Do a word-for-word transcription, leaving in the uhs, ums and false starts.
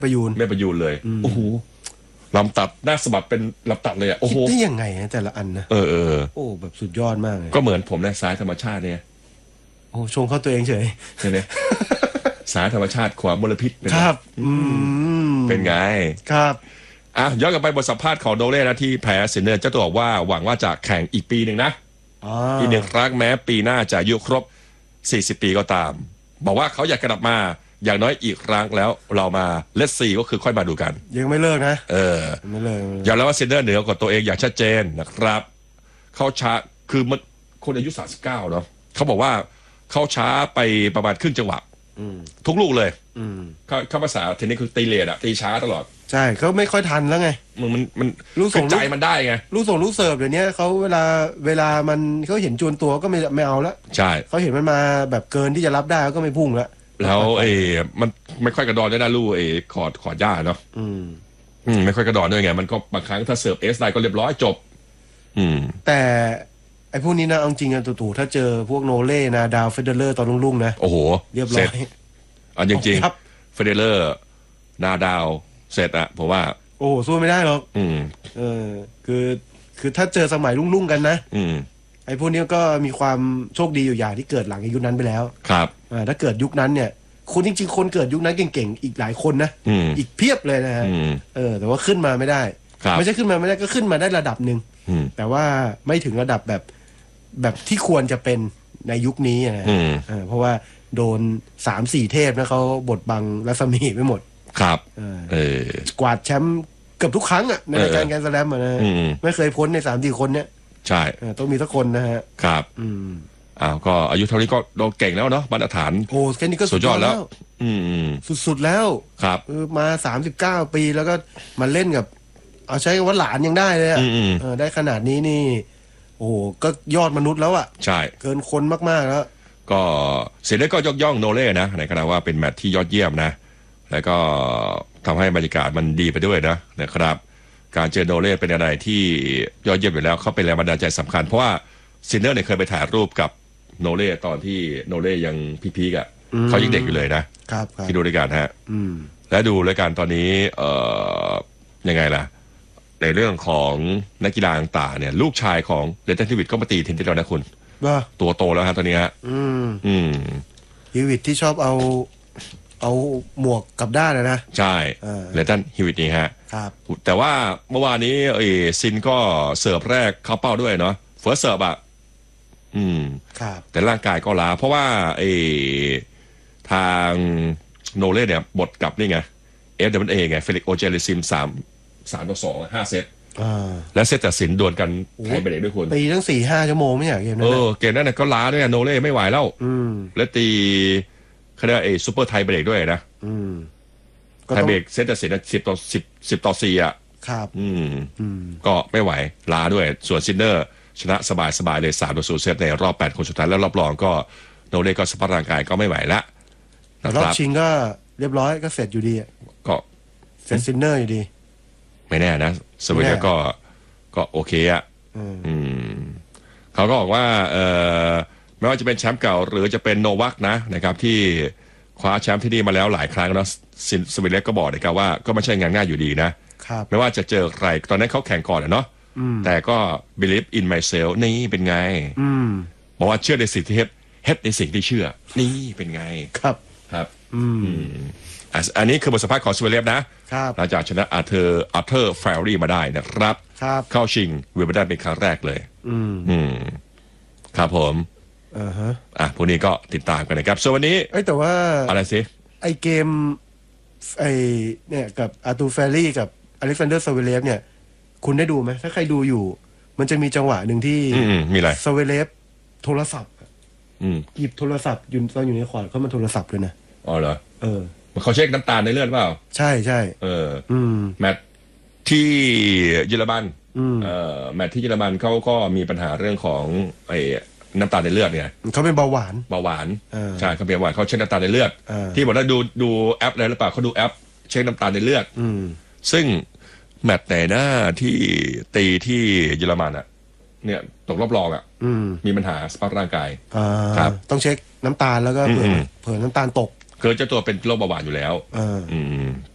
ประยูนไม่ประยูนเลยโอ้โหลำตัดหน้าสะบัดเป็นลำตัดเลยอ่ะโอ้โหคิดได้ยังไงนะแต่ละอันนะเออเออโอ้แบบสุดยอดมากเลยก็เหมือนผมนะสายธรรมชาติเนี่ยโอ้ชงเข้าตัวเองเฉยใช่ไหมสายธรรมชาติขวามลพิษครับเป็นไงครับอ่ะย้อนกลับไปบทสัมภาษณ์ของโนเล่นะที่แพ้ซินเนอร์เจ้าตัวบอกว่าหวังว่าจะแข่งอีกปีหนึ่งนะอีกหนึ่งครั้งแม้ปีหน้าจะอายุครบสี่สิบปีก็ตามบอกว่าเขาอยากกลับมาอย่างน้อยอีกครั้งแล้วเรามาเลสซีก็คือค่อยมาดูกันยังไม่เลิกนะเออไม่เลิกอย่างแล้วว่าซินเนอร์เหนือกว่าตัวเองอย่างชัดเจนนะครับเขาช้าคือมันคนอายุสามสิบเก้าเนาะเขาบอกว่าเขาช้าไปประมาณครึ่งจังหวะทุกลูกเลยเขาเขาภาษาเทนนิสคือตีเลดอะตีช้าตลอดใช่เขาไม่ค่อยทันแล้วไงมันมันมันลูกส่งใจมันได้ไงลูกส่งลูกเสิร์ฟเดี๋ยวนี้เขาเวลาเวลามันเขาเห็นจวนตัวก็ไม่ไม่เอาแล้วใช่เขาเห็นมันมาแบบเกินที่จะรับได้ก็ไม่พุ่งแล้วแล้วไอ้มันไม่ค่อยกระดอนด้วยนะลูกไอ้ขอดขอดหญ้าเนาะอืมอืมไม่ค่อยกระดอนด้วยไงมันก็บางครั้งถ้าเสิร์ฟเอสได้ก็เรียบร้อยจบอืมแต่ไอ้พวกนี้นะเอาจริงอะตู่ๆถ้าเจอพวกโนเล่นาดาวเฟเดเลอร์ตอนรุ่งๆนะโอ้โหเรียบร้อยอันจริงๆเฟเดเลอร์นาดาวเสร็จอะผมว่าโอ้สู้ไม่ได้หรอกอืมเออคือคือถ้าเจอสมัยรุ่งๆกันนะอืมไอ้พวกนี้ก็มีความโชคดีอยู่อย่างที่เกิดหลังยุคนั้นไปแล้วครับอ่าถ้าเกิดยุคนั้นเนี่ยคนจริงๆคนเกิดยุคนั้นเก่งๆอีกหลายคนนะอีกเพียบเลยนะฮะเออแต่ว่าขึ้นมาไม่ได้ไม่ใช่ขึ้นมาไม่ได้ก็ขึ้นมาได้ระดับหนึ่งแต่ว่าไม่ถึงระดับแบบแบบที่ควรจะเป็นในยุคนี้นะเพราะว่าโดนสามสี่เทพนะเขาบดบังรัศมีไปหมดครับเออกวาดแชมป์เกือบทุกครั้งอ่ะในรายการแกรนด์สแลมนะไม่เคยพ้นในสามสี่คนเนี้ยใช่ต้องมีสักคนนะฮะครับอืมอ้าวก็อายุเท่านี้ก็โดนเก่งแล้วเนาะมาตรฐานโอ้แค่นี้ก็สุดยอดแล้วอืมสุดๆแล้วครับมาสามสิบเก้าปีแล้วก็มาเล่นกับเอาใช้ว่าหลานยังได้เลยอ่ะได้ขนาดนี้นี่โอ้ก็ยอดมนุษย์แล้วอ่ะใช่เกินคนมากๆแล้วก็เสร็จแล้วก็ยกย่องโนเล่นะในขณะว่าเป็นแมตช์ที่ยอดเยี่ยมนะแล้วก็ทำให้บรรยากาศมันดีไปด้วยนะนะครับการเจอโนเล่เป็นอะไรที่ยอดเยี่ยมอยู่แล้วเขาเป็นแรงบันดาลใจสำคัญเพราะว่าซินเนอร์เนี่ยเคยไปถ่ายรูปกับโนเล่ตอนที่โนเล่ยังพีๆอ่ะเขายังเด็กอยู่เลยนะครับที่ดูด้วยกันฮะและดูด้วยกันตอนนี้เอ่อยังไงล่ะในเรื่องของนักกีฬาต่างๆเนี่ยลูกชายของเดนเทนทิวิตก็มาตีเทนนิสแล้วนะคุณตัวโตแล้วฮะตอนนี้ฮะอืมอืมฮิวิตที่ชอบเอาเอาหมวกกับด้านนะใช่เลตันฮิวิตนี่ฮะครับแต่ว่าเมื่อวานนี้ไอ้ซินก็เสิร์ฟแรกเข้าเป้าด้วยเนาะเฟิร์สเสิร์ฟอ่ะอืมครับแต่ร่างกายก็ล้าเพราะว่าไอ้ทางโนเล่เนี่ยบทกลับนี่ไงเอฟเดมันเองไงเฟลิกโอเจลิซิมสามสามต่อสองห้าเซตและเซตตัดสินดวลกันไทยเบรกด้วยคุณตีทั้งสี่ห้าชั่วโมงไม่อยากเกมนั้นเออเกมนั้นก็ล้าด้วยโนเล่ไม่ไหวแล้วและตีเขาเรียกไอ้ซูเปอร์ไทยเบรกด้วยนะไทยเบรกเซตตัดสินสิบต่อสิบสิบต่อสี่อ่ะครับอืมก็ไม่ไหวล้าด้วยส่วนซินเนอร์ชนะสบายสบายเลยสามต่อศูนย์เซตในรอบแปดคนสุดท้ายแล้วรอบรองก็โนเล่ก็สภาพร่างกายก็ไม่ไหวละรอบชิงก็เรียบร้อยก็เสร็จอยู่ดีก็เสร็จซินเนอร์อยู่ดีไม่แน่นะสวีเดนก็ก็โอเคอ่ะอืมเขาก็บอกว่าเออไม่ว่าจะเป็นแชมป์เก่าหรือจะเป็นโนวัคนะนะครับที่คว้าแชมป์ที่นี่มาแล้วหลายครั้งนะสวีเดนก็บอกนะครับว่าก็ไม่ใช่งานง่ายอยู่ดีนะไม่ว่าจะเจอใครตอนนั้นเขาแข่งก่อนเนาะแต่ก็ believe in myself นี่เป็นไงบอกว่าเชื่อในสิ่งที่เฮ็ดเฮ็ดในสิ่งที่เชื่อนี่เป็นไงครับครับอืมอันนี้คือบทสัมภาษณ์ของสวีเดนนะหลังจากชนะอาร์เธอร์อาร์เธอร์แฟรี่มาได้นะครับเข้าชิงวิมเบิลดันเป็นครั้งแรกเลยอืมอืมครับผมอ่าฮะอ่ะพวกนี้ก็ติดตามกันนะครับส่วนวันนี้เอ้ยแต่ว่าอะไรสิไอเกมไอเนี่ยกับอาร์ตูแฟรี่กับอเล็กซานเดอร์ซาเวเลฟเนี่ยคุณได้ดูไหมถ้าใครดูอยู่มันจะมีจังหวะหนึ่งที่มีอะไรซาเวเลฟโทรศัพท์หยิบโทรศัพท์ยืนตอนอยู่ในขวดเขามันโทรศัพท์เลยนะอ๋อเหรอเออเขาเช็คน้ำตาลในเลือดเปล่าใช่ใช่เออแมตช์ที่เยอรมันเอ่อแมตช์ที่เยอรมันเขาก็มีปัญหาเรื่องของไอ้น้ำตาลในเลือดเนี่ยเขาเป็นเบาหวานเบาหวานใช่เขาเป็นเบาหวานเขาเช็คน้ำตาลในเลือดที่บอกว่าดูดูแอปอะไรหรือเปล่าเขาดูแอปเช็คน้ำตาลในเลือดซึ่งแมตช์ไหนหน้าที่ตีที่เยอรมันอ่ะเนี่ยตกรอบรองอ่ะมีปัญหาสภาพร่างกายครับต้องเช็คน้ำตาลแล้วก็เผื่อเผื่อน้ำตาลตกเกิดเจ้าตัวเป็นโรคเบาหวานอยู่แล้วอืม